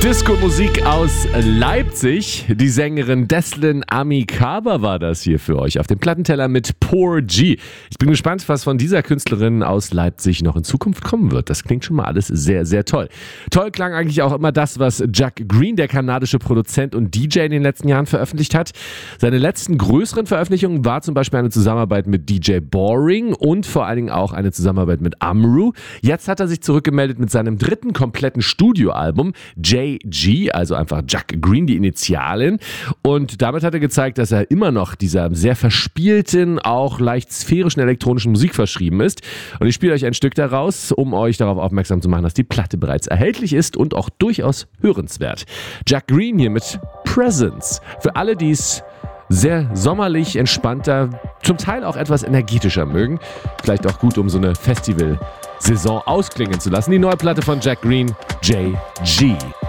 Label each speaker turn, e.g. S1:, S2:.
S1: Disco-Musik aus Leipzig. Die Sängerin Deslin Amicaba war das hier für euch auf dem Plattenteller mit Poor G. Ich bin gespannt, was von dieser Künstlerin aus Leipzig noch in Zukunft kommen wird. Das klingt schon mal alles sehr, sehr toll. Toll klang eigentlich auch immer das, was Jack Green, der kanadische Produzent und DJ, in den letzten Jahren veröffentlicht hat. Seine letzten größeren Veröffentlichungen war zum Beispiel eine Zusammenarbeit mit DJ Boring und vor allen Dingen auch eine Zusammenarbeit mit Amru. Jetzt hat er sich zurückgemeldet mit seinem dritten kompletten Studioalbum, JG, also einfach Jack Green, die Initialen. Und damit hat er gezeigt, dass er immer noch dieser sehr verspielten, auch leicht sphärischen elektronischen Musik verschrieben ist. Und ich spiele euch ein Stück daraus, um euch darauf aufmerksam zu machen, dass die Platte bereits erhältlich ist und auch durchaus hörenswert. Jack Green hier mit Presence. Für alle, die es sehr sommerlich, entspannter, zum Teil auch etwas energetischer mögen. Vielleicht auch gut, um so eine Festival-Saison ausklingen zu lassen. Die neue Platte von Jack Green, JG.